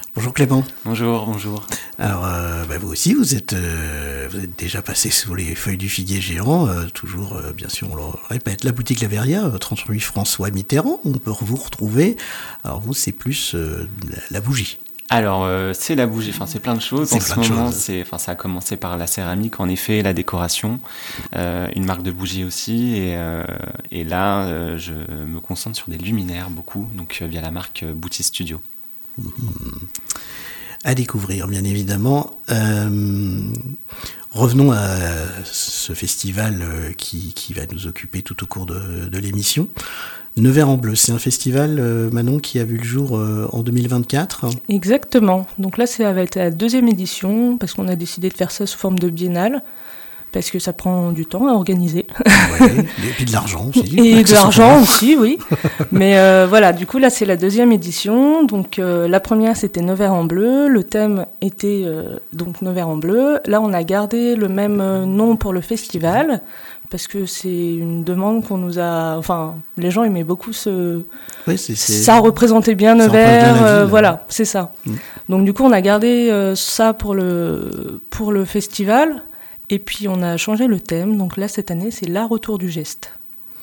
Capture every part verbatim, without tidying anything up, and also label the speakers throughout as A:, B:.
A: Bonjour Clément.
B: Bonjour, bonjour.
A: Alors, euh, bah vous aussi, vous êtes, euh, vous êtes déjà passé sous les feuilles du figuier géant, euh, toujours, euh, bien sûr, on le répète, la boutique La Verrière, euh, trente rue François Mitterrand, on peut vous retrouver. Alors vous, c'est plus euh, la, la bougie.
B: Alors, euh, c'est la bougie, enfin, c'est plein de choses.
A: C'est
B: En ce
A: plein de
B: moment,
A: choses.
B: c'est, enfin, ça a commencé par la céramique, en effet, la décoration, euh, une marque de bougies aussi. Et, euh, et là, euh, je me concentre sur des luminaires beaucoup, donc euh, via la marque euh, Bouti Studio.
A: Mmh. À découvrir, bien évidemment. Euh, revenons à ce festival qui, qui va nous occuper tout au cours de, de l'émission. Nevers en bleu, c'est un festival, euh, Manon, qui a vu le jour euh, en deux mille vingt-quatre.
C: Exactement. Donc là, ça va être la deuxième édition, parce qu'on a décidé de faire ça sous forme de biennale, parce que ça prend du temps à organiser.
A: Ouais, et puis de l'argent aussi.
C: Et de l'argent aussi, oui. Mais euh, voilà, du coup, là, c'est la deuxième édition. Donc euh, la première, c'était Nevers en bleu. Le thème était euh, donc Nevers en bleu. Là, on a gardé le même euh, nom pour le festival, parce que c'est une demande qu'on nous a... Enfin, les gens aimaient beaucoup ce...
A: Oui, c'est, c'est...
C: Ça représentait bien Nevers,
A: bien
C: euh, voilà, c'est ça.
A: Mmh.
C: Donc du coup, on a gardé euh, ça pour le, pour le festival, et puis on a changé le thème. Donc là, cette année, c'est l'art autour du geste.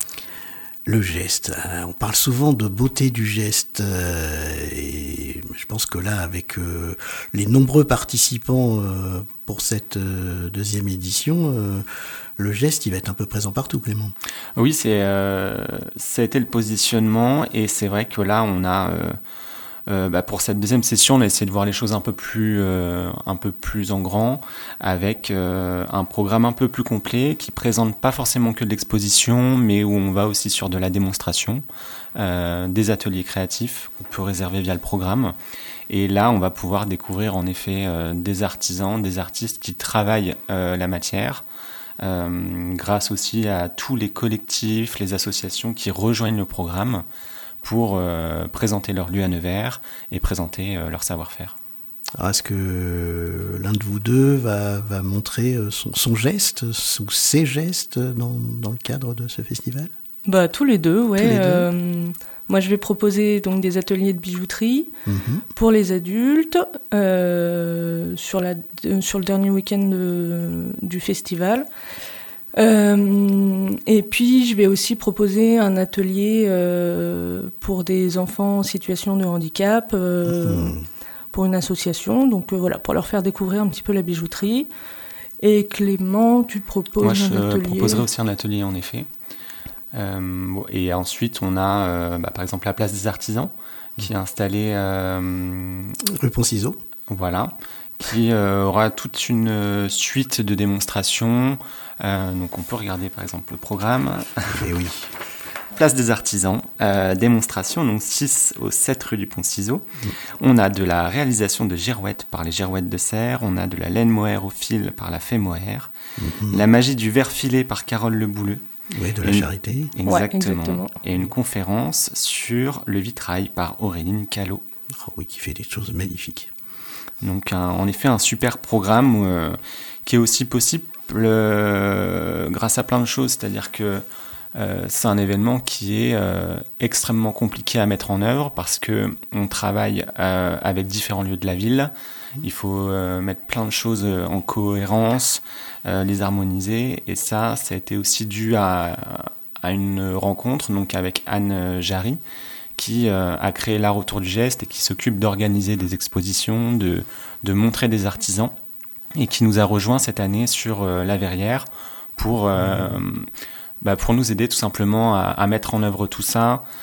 A: Le geste, euh, on parle souvent de beauté du geste, euh, et je pense que là, avec euh, les nombreux participants euh, pour cette euh, deuxième édition, euh, le geste, il va être un peu présent partout, Clément.
B: Oui, c'est, euh, ça a été le positionnement, et c'est vrai que là, on a... Euh, Euh, bah pour cette deuxième session, on a essayé de voir les choses un peu plus, euh, un peu plus en grand, avec euh, un programme un peu plus complet qui présente pas forcément que de l'exposition, mais où on va aussi sur de la démonstration, euh, des ateliers créatifs qu'on peut réserver via le programme. Et là, on va pouvoir découvrir en effet euh, des artisans, des artistes qui travaillent euh, la matière, euh, grâce aussi à tous les collectifs, les associations qui rejoignent le programme, pour euh, présenter leur lieu à Nevers et présenter euh, leur savoir-faire.
A: Alors, est-ce que l'un de vous deux va, va montrer son, son geste, ou ses gestes dans, dans le cadre de ce festival ?
C: Bah, tous les deux, ouais.
A: Tous les deux.
C: Euh, moi, je vais proposer donc des ateliers de bijouterie
A: mmh.
C: pour les adultes euh, sur, la, sur le dernier week-end de, du festival. Euh, et puis, je vais aussi proposer un atelier euh, pour des enfants en situation de handicap, euh, mmh. pour une association. Donc euh, voilà, pour leur faire découvrir un petit peu la bijouterie. Et Clément, tu proposes
B: Moi,
C: un
B: je
C: atelier.
B: Je proposerai aussi un atelier, en effet. Euh, bon, et ensuite, on a, euh, bah, par exemple, la place des artisans, qui est installée... Euh,
A: rue Pont-Ciseaux.
B: Voilà. Qui euh, aura toute une suite de démonstrations. Euh, donc on peut regarder par exemple le programme.
A: Et oui.
B: Place des artisans, euh, démonstration, donc six au sept rue du Pont-Ciseaux. Mmh. On a de la réalisation de girouettes par les girouettes de Serres, on a de la laine mohair au fil par la fée mohair, mmh. la magie du verre filé par Carole Le Bouleux.
A: Oui, de la
B: une...
A: charité.
B: Exactement.
C: Ouais, exactement.
B: Et une conférence sur le vitrail par Auréline Callot.
A: Oh oui, qui fait des choses magnifiques.
B: Donc un, en effet un super programme euh, qui est aussi possible euh, grâce à plein de choses, c'est-à-dire que euh, c'est un événement qui est euh, extrêmement compliqué à mettre en œuvre parce qu'on travaille euh, avec différents lieux de la ville, il faut euh, mettre plein de choses en cohérence, euh, les harmoniser, et ça, ça a été aussi dû à, à une rencontre donc avec Anne Jarry, qui euh, a créé l'art autour du geste et qui s'occupe d'organiser des expositions, de, de montrer des artisans, et qui nous a rejoints cette année sur euh, La Verrière pour, euh, bah, pour nous aider tout simplement à, à mettre en œuvre tout ça,